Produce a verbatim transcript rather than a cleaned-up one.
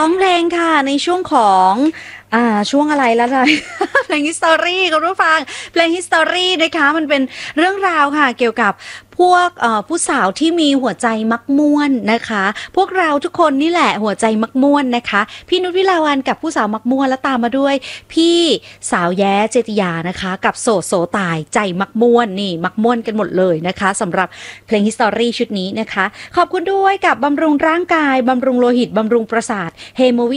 ร้องเพลงค่ะในช่วงของอ่าช่วงอะไรแล้วล่ะ เพลง History คุณผู้ฟังเพลง History นะคะมันเป็นเรื่องราวค่ะเกี่ยวกับพวกเอ่อผู้สาวที่มีหัวใจมักม่วนนะคะพวกเราทุกคนนี่แหละหัวใจมักม่วนนะคะพี่นุชวิลาวันกับผู้สาวมักม่วนและตามมาด้วยพี่สาวแย้เจติยานะคะกับโสดโสตายใจมักม่วนนี่มักม่วนกันหมดเลยนะคะสำหรับเพลง History ชุดนี้นะคะขอบคุณด้วยกับบำรุงร่างกายบำรุงโลหิตบำรุงประสาทเฮโม